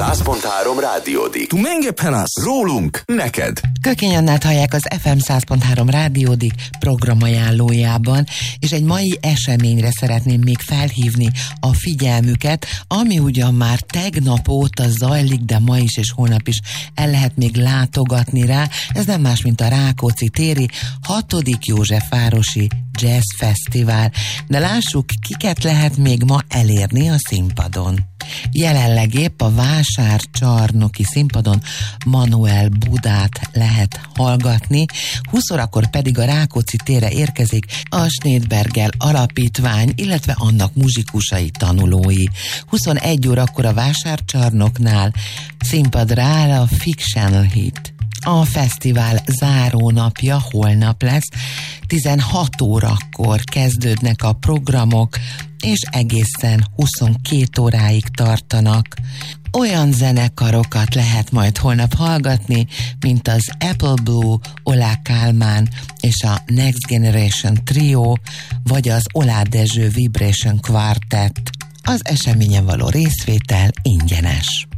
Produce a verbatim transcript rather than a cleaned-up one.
száz pont három Rádiódik. Tu mengepenas. Rólunk, neked. Kökény Annát hallják az ef em száz pont három Rádiódik programajánlójában, és egy mai eseményre szeretném még felhívni a figyelmüket, ami ugyan már tegnap óta zajlik, de ma is és holnap is el lehet még látogatni rá. Ez nem más, mint a Rákóczi téri hatodik Józsefvárosi Jazz Fesztivál. De lássuk, kiket lehet még ma elérni a színpadon. Jelenleg épp a vásárcsarnoki színpadon Manuel Budát lehet hallgatni, húsz órakor pedig a Rákóczi térre érkezik a Schneidberger Alapítvány, illetve annak muzsikusai, tanulói. huszonegy órakor a vásárcsarnoknál színpadra áll a Fictional Hit. A fesztivál zárónapja holnap lesz, tizenhat órakor kezdődnek a programok, és egészen huszonkét óráig tartanak. Olyan zenekarokat lehet majd holnap hallgatni, mint az Apple Blue, Oláh Kálmán és a Next Generation Trio, vagy az Oláh Dezső Vibration Quartet. Az eseményen való részvétel ingyenes.